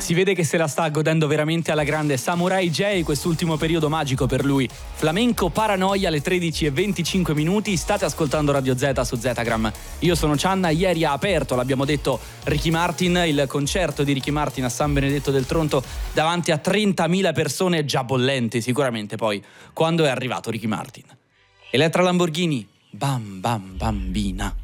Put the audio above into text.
Si vede che se la sta godendo veramente alla grande Samurai J, quest'ultimo periodo magico per lui. Flamenco Paranoia alle 13:25. State ascoltando Radio Z su Zetagram. Io sono Cianna. Ieri ha aperto, l'abbiamo detto, Ricky Martin, il concerto di Ricky Martin a San Benedetto del Tronto davanti a 30.000 persone già bollenti sicuramente poi quando è arrivato Ricky Martin. Elettra Lamborghini, bam bam bambina.